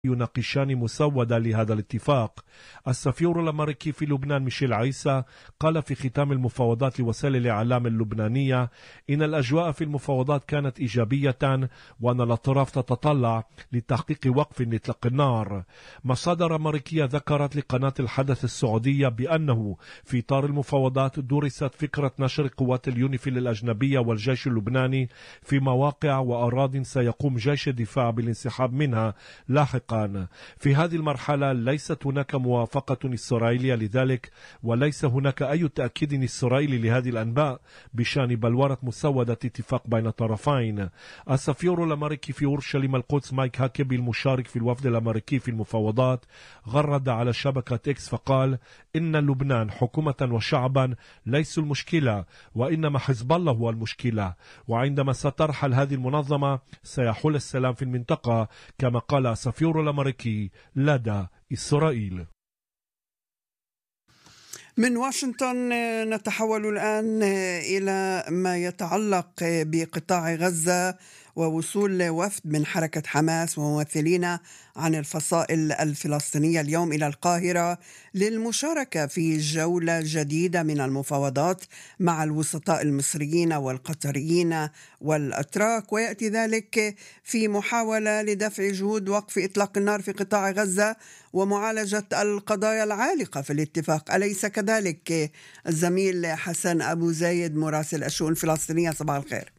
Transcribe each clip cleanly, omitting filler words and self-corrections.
يناقشان مسودة لهذا الاتفاق. السفير الأمريكي في لبنان ميشيل عيسى قال في ختام المفاوضات لوسائل الإعلام اللبنانية إن الأجواء في المفاوضات كانت إيجابية وأن الأطراف تتطلع لتحقيق وقف لإطلاق النار. مصادر أمريكية ذكرت لقناة الحدث السعودية بأنه في إطار المفاوضات درست فكرة نشر قوات اليونيفيل الأجنبية والجيش اللبناني في مواقع وأراضٍ سيقوم جيش الدفاع بالانسحاب منها لاحقا. في هذه المرحلة ليست هناك موافقة إسرائيلية لذلك، وليس هناك أي تأكيد إسرائيلي لهذه الأنباء بشأن بلورة مسودة اتفاق بين الطرفين. السفير الأمريكي في أورشليم القدس مايك هاكبي المشارك في الوفد الأمريكي في المفاوضات غرد على شبكة إكس فقال إن لبنان حكومة وشعبا ليسوا المشكلة، وإنما حزب الله هو المشكلة، وعندما سترحل هذه المنظمة سيحل السلام في المنطقة، كما قال السفير الأمريكي لدى إسرائيل. من واشنطن نتحول الآن إلى ما يتعلق بقطاع غزة ووصول وفد من حركة حماس وممثلين عن الفصائل الفلسطينية اليوم إلى القاهرة للمشاركة في جولة جديدة من المفاوضات مع الوسطاء المصريين والقطريين والأتراك، ويأتي ذلك في محاولة لدفع جهود وقف إطلاق النار في قطاع غزة ومعالجة القضايا العالقة في الاتفاق، أليس كذلك الزميل حسن أبو زايد مراسل الشؤون الفلسطينية؟ صباح الخير.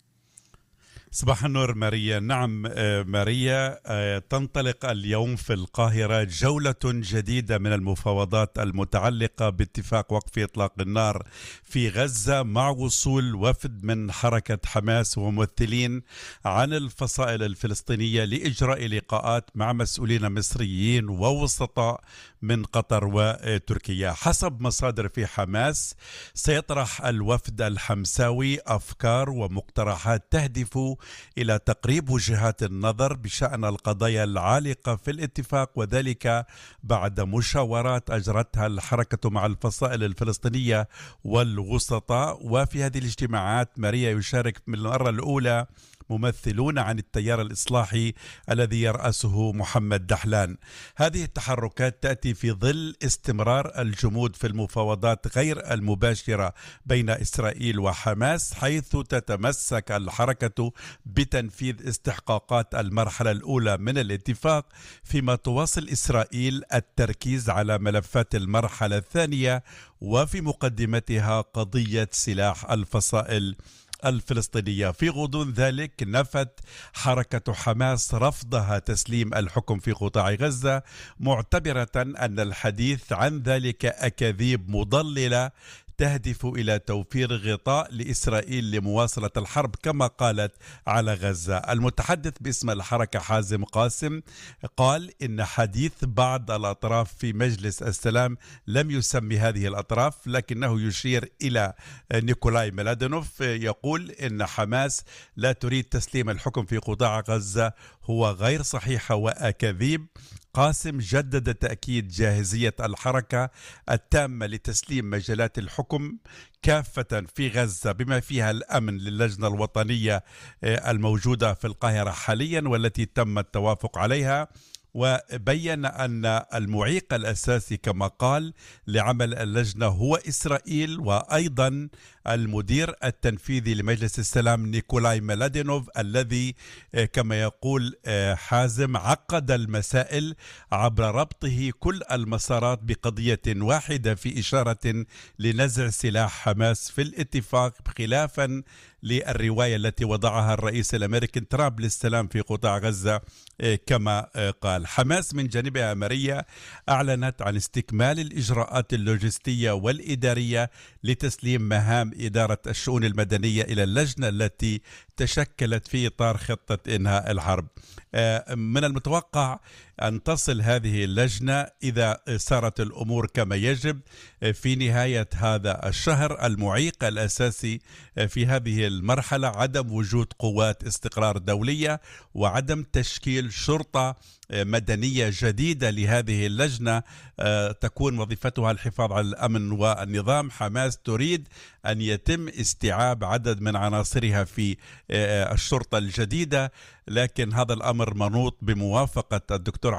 صباح النور ماريا. نعم ماريا، تنطلق اليوم في القاهرة جولة جديدة من المفاوضات المتعلقة باتفاق وقف إطلاق النار في غزة مع وصول وفد من حركة حماس وممثلين عن الفصائل الفلسطينية لإجراء لقاءات مع مسؤولين مصريين ووسطاء من قطر وتركيا. حسب مصادر في حماس سيطرح الوفد الحمساوي أفكار ومقترحات تهدف إلى تقريب وجهات النظر بشأن القضايا العالقة في الاتفاق، وذلك بعد مشاورات أجرتها الحركة مع الفصائل الفلسطينية والوسطاء. وفي هذه الاجتماعات ماريا يشارك من المرة الأولى ممثلون عن التيار الإصلاحي الذي يرأسه محمد دحلان. هذه التحركات تأتي في ظل استمرار الجمود في المفاوضات غير المباشرة بين إسرائيل وحماس، حيث تتمسك الحركة بتنفيذ استحقاقات المرحلة الأولى من الاتفاق، فيما تواصل إسرائيل التركيز على ملفات المرحلة الثانية وفي مقدمتها قضية سلاح الفصائل الفلسطينية. في غضون ذلك نفت حركة حماس رفضها تسليم الحكم في قطاع غزة، معتبرة أن الحديث عن ذلك أكاذيب مضللة تهدف إلى توفير غطاء لإسرائيل لمواصلة الحرب كما قالت على غزة. المتحدث باسم الحركة حازم قاسم قال إن حديث بعض الأطراف في مجلس السلام لم يسمي هذه الأطراف، لكنه يشير إلى نيكولاي ميلادينوف يقول إن حماس لا تريد تسليم الحكم في قطاع غزة هو غير صحيح وأكاذيب. قاسم جدد تأكيد جاهزية الحركة التامة لتسليم مجالات الحكم كافة في غزة بما فيها الأمن للجنة الوطنية الموجودة في القاهرة حاليا والتي تم التوافق عليها. وبين أن المعيق الأساسي كما قال لعمل اللجنة هو إسرائيل، وأيضا المدير التنفيذي لمجلس السلام نيكولاي ميلادينوف الذي كما يقول حازم عقد المسائل عبر ربطه كل المسارات بقضية واحدة في إشارة لنزع سلاح حماس في الاتفاق، خلافا للرواية التي وضعها الرئيس الأمريكي ترامب للسلام في قطاع غزة كما قال. حماس من جانبها ماريا أعلنت عن استكمال الإجراءات اللوجستية والإدارية لتسليم مهام إدارة الشؤون المدنية إلى اللجنة التي تشكلت في إطار خطة إنهاء الحرب. من المتوقع أن تصل هذه اللجنة إذا سارت الأمور كما يجب في نهاية هذا الشهر. المعيق الأساسي في هذه المرحلة عدم وجود قوات استقرار دولية وعدم تشكيل شرطة مدنية جديدة لهذه اللجنة تكون وظيفتها الحفاظ على الأمن والنظام. حماس تريد أن يتم استيعاب عدد من عناصرها في الشرطة الجديدة، لكن هذا الأمر منوط بموافقة الدكتور